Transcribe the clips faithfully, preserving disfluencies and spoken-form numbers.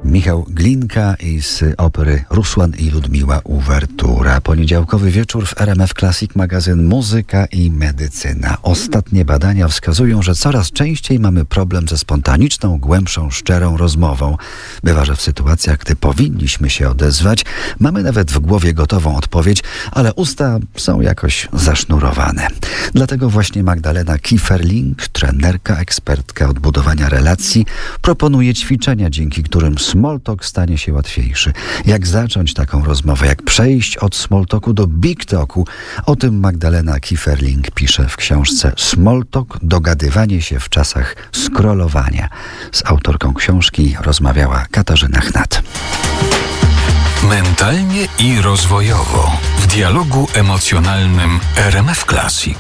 Michał Glinka i z opery Rusłan i Ludmiła Uwertura. Poniedziałkowy wieczór w R M F Classic, magazyn Muzyka i Medycyna. Ostatnie badania wskazują, że coraz częściej mamy problem ze spontaniczną, głębszą, szczerą rozmową. Bywa, że w sytuacjach, gdy powinniśmy się odezwać, mamy nawet w głowie gotową odpowiedź, ale usta są jakoś zasznurowane. Dlatego właśnie Magdalena Kieferling, trenerka, ekspertka od budowania relacji, proponuje ćwiczenia, dzięki którym small talk stanie się łatwiejszy. Jak zacząć taką rozmowę, jak przejść od small talku do big talku. O tym Magdalena Kieferling pisze w książce Small Talk – dogadywanie się w czasach scrollowania. Z autorką książki rozmawiała Katarzyna Chnat. Mentalnie i rozwojowo w dialogu emocjonalnym R M F Classic.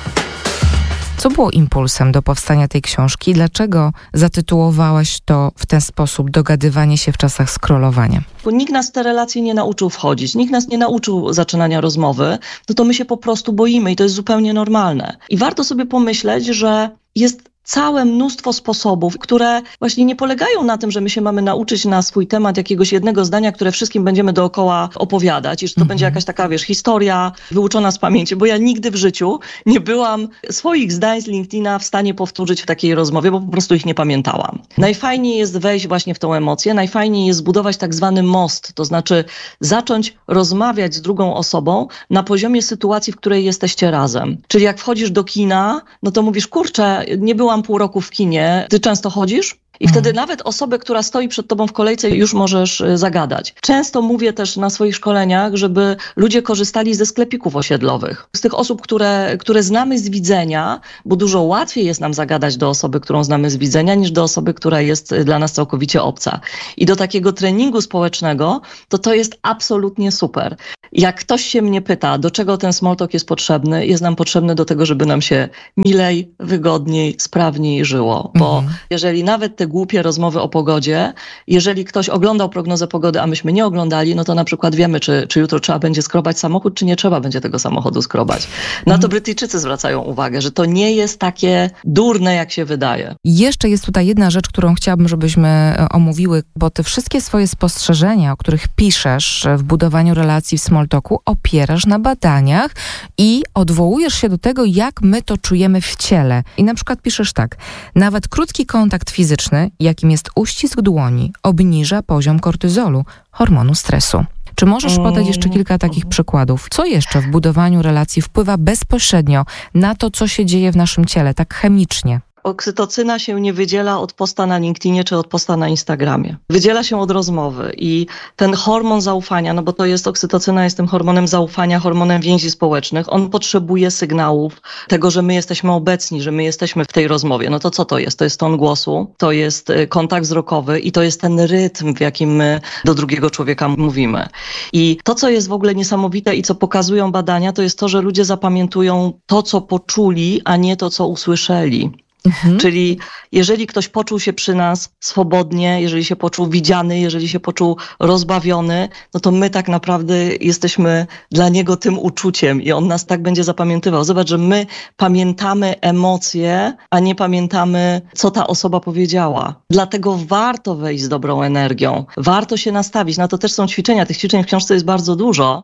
Co było impulsem do powstania tej książki? Dlaczego zatytułowałaś to w ten sposób, dogadywanie się w czasach scrollowania? Bo nikt nas w te relacje nie nauczył wchodzić, nikt nas nie nauczył zaczynania rozmowy, no to my się po prostu boimy i to jest zupełnie normalne. I warto sobie pomyśleć, że jest całe mnóstwo sposobów, które właśnie nie polegają na tym, że my się mamy nauczyć na swój temat jakiegoś jednego zdania, które wszystkim będziemy dookoła opowiadać i że to mm-hmm. będzie jakaś taka, wiesz, historia wyuczona z pamięci, bo ja nigdy w życiu nie byłam swoich zdań z LinkedIna w stanie powtórzyć w takiej rozmowie, bo po prostu ich nie pamiętałam. Najfajniej jest wejść właśnie w tą emocję, najfajniej jest zbudować tak zwany most, to znaczy zacząć rozmawiać z drugą osobą na poziomie sytuacji, w której jesteście razem. Czyli jak wchodzisz do kina, no to mówisz, kurczę, nie byłam pół roku w kinie, ty często chodzisz? I wtedy nawet osobę, która stoi przed tobą w kolejce, już możesz zagadać. Często mówię też na swoich szkoleniach, żeby ludzie korzystali ze sklepików osiedlowych. Z tych osób, które, które znamy z widzenia, bo dużo łatwiej jest nam zagadać do osoby, którą znamy z widzenia, niż do osoby, która jest dla nas całkowicie obca. I do takiego treningu społecznego, to to jest absolutnie super. Jak ktoś się mnie pyta, do czego ten small talk jest potrzebny, jest nam potrzebny do tego, żeby nam się milej, wygodniej, sprawniej żyło. Bo mhm. jeżeli nawet te głupie rozmowy o pogodzie, jeżeli ktoś oglądał prognozę pogody, a myśmy nie oglądali, no to na przykład wiemy, czy, czy jutro trzeba będzie skrobać samochód, czy nie trzeba będzie tego samochodu skrobać. Na to Brytyjczycy zwracają uwagę, że to nie jest takie durne, jak się wydaje. Jeszcze jest tutaj jedna rzecz, którą chciałabym, żebyśmy omówiły, bo te wszystkie swoje spostrzeżenia, o których piszesz w budowaniu relacji w small talku, opierasz na badaniach i odwołujesz się do tego, jak my to czujemy w ciele. I na przykład piszesz tak: nawet krótki kontakt fizyczny, jakim jest uścisk dłoni, obniża poziom kortyzolu, hormonu stresu. Czy możesz podać jeszcze kilka takich przykładów? Co jeszcze w budowaniu relacji wpływa bezpośrednio na to, co się dzieje w naszym ciele, tak chemicznie? Oksytocyna się nie wydziela od posta na LinkedInie czy od posta na Instagramie. Wydziela się od rozmowy i ten hormon zaufania, no bo to jest oksytocyna, jest tym hormonem zaufania, hormonem więzi społecznych. On potrzebuje sygnałów tego, że my jesteśmy obecni, że my jesteśmy w tej rozmowie. No to co to jest? To jest ton głosu, to jest kontakt wzrokowy i to jest ten rytm, w jakim my do drugiego człowieka mówimy. I to, co jest w ogóle niesamowite i co pokazują badania, to jest to, że ludzie zapamiętują to, co poczuli, a nie to, co usłyszeli. Mhm. Czyli jeżeli ktoś poczuł się przy nas swobodnie, jeżeli się poczuł widziany, jeżeli się poczuł rozbawiony, no to my tak naprawdę jesteśmy dla niego tym uczuciem i on nas tak będzie zapamiętywał. Zobacz, że my pamiętamy emocje, a nie pamiętamy, co ta osoba powiedziała. Dlatego warto wejść z dobrą energią. Warto się nastawić. Na to też są ćwiczenia. Tych ćwiczeń w książce jest bardzo dużo.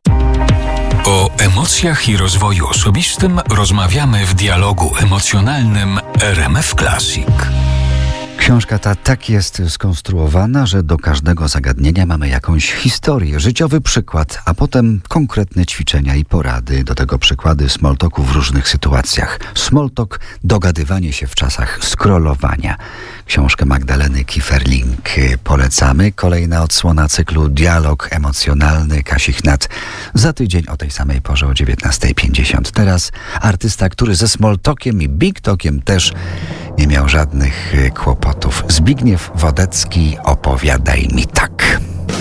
O emocjach i rozwoju osobistym rozmawiamy w dialogu emocjonalnym R M F Classic. Książka ta tak jest skonstruowana, że do każdego zagadnienia mamy jakąś historię, życiowy przykład, a potem konkretne ćwiczenia i porady. Do tego przykłady small talku w różnych sytuacjach. Small talk, dogadywanie się w czasach scrollowania. Książkę Magdaleny Kieferling polecamy. Kolejna odsłona cyklu Dialog emocjonalny Kasi Chnat. Za tydzień o tej samej porze o dziewiętnasta pięćdziesiąt. Teraz artysta, który ze small talkiem i big talkiem też nie miał żadnych kłopotów. Zbigniew Wodecki, opowiadaj mi tak.